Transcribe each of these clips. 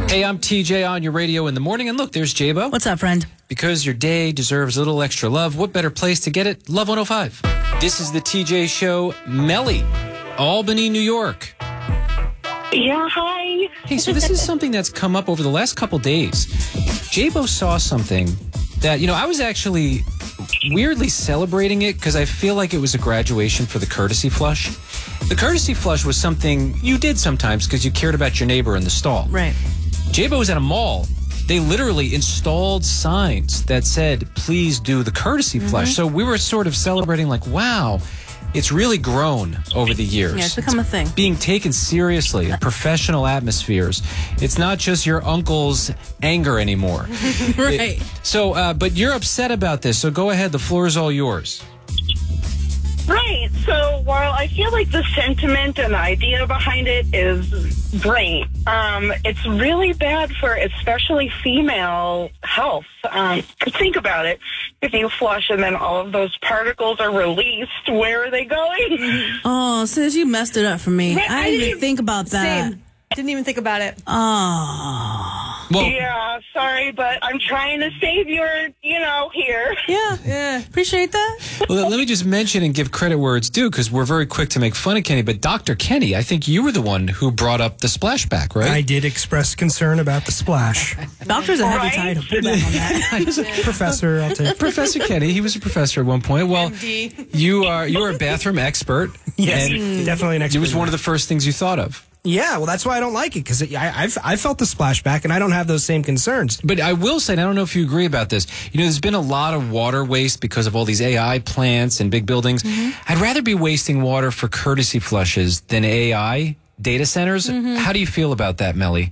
Hey, I'm TJ on your radio in the morning. And look, there's Jabo. What's up, friend? Because your day deserves a little extra love, what better place to get it? Love 105. This is the TJ Show. Melly, Albany, New York. Yeah, hi. Hey, so this is something that's come up over the last couple days. Jabo saw something that, I was actually weirdly celebrating it because I feel like it was a graduation for the courtesy flush. The courtesy flush was something you did sometimes because you cared about your neighbor in the stall. Right. Jabo was at a mall. They literally installed signs that said, please do the courtesy flush. So we were sort of celebrating like, wow, it's really grown over the years. Yeah, it's become a thing. Being taken seriously in professional atmospheres. It's not just your uncle's anger anymore. Right. But you're upset about this, so go ahead. The floor is all yours. Right. So while I feel like the sentiment and the idea behind it is great, it's really bad for especially female health. Think about it. If you flush and then all of those particles are released, where are they going? Oh, sis, you messed it up for me. Right, I didn't even think about that. Same. Didn't even think about it. Oh. Well, Yeah, sorry, but I'm trying to save your, here. Yeah. Appreciate that. well, let me just mention and give credit where it's due because we're very quick to make fun of Kenny. But Dr. Kenny, I think you were the one who brought up the splashback, right? I did express concern about the splash. Doctor's a heavy Right? title. Pull back on that. Professor, I'll take. Professor Kenny, he was a professor at one point. Well, MD. you are a bathroom expert. Yes, and definitely an expert. it was one of the first things you thought of. Yeah, well, that's why I don't like it, because I felt the splashback, and I don't have those same concerns. But I will say, and I don't know if you agree about this, there's been a lot of water waste because of all these AI plants and big buildings. I'd rather be wasting water for courtesy flushes than AI data centers. How do you feel about that, Melly?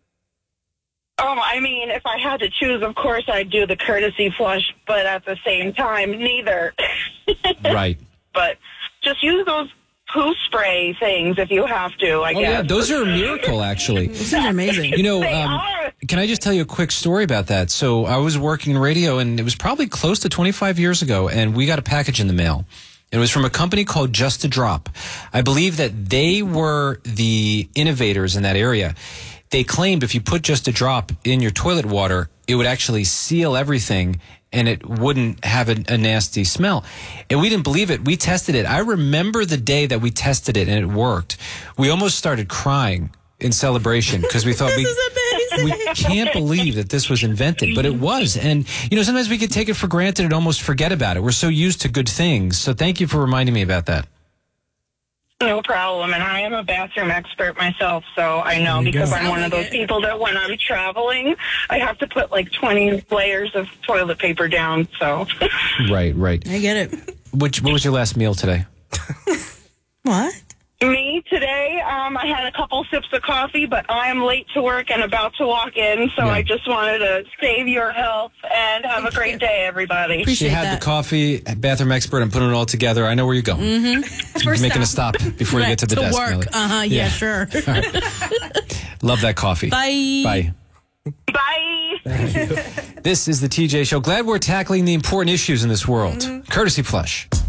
I mean, if I had to choose, of course I'd do the courtesy flush, but at the same time, neither. Right. But just use those poo spray things if you have to, I guess. Yeah, those are a miracle, actually. This is amazing. They are. Can I just tell you a quick story about that? So I was working in radio, and it was probably close to 25 years ago, and we got a package in the mail. It was from a company called Just a Drop. I believe that they were the innovators in that area. They claimed if you put Just a Drop in your toilet water, it would actually seal everything and it wouldn't have a nasty smell. And we didn't believe it. We tested it. I remember the day that we tested it and it worked. We almost started crying in celebration because we thought This is amazing. we can't believe that this was invented, but it was. And, sometimes we could take it for granted and almost forget about it. We're so used to good things. So thank you for reminding me about that. No problem. And I am a bathroom expert myself, so I know There you because go. I'm one of those people that when I'm traveling, I have to put like 20 layers of toilet paper down. So Right. I get it. What was your last meal today? What? me today, I had a couple sips of coffee, but I am late to work and about to walk in, so I just wanted to save your health and have a great day, everybody. Appreciate She had that. the coffee, bathroom expert, and putting it all together. I know where you're going. You're making a stop before you get to the desk. work. Melly. Yeah, sure. Love that coffee. Bye. Bye. Bye. This is the TJ Show. Glad we're tackling the important issues in this world. Courtesy Flush.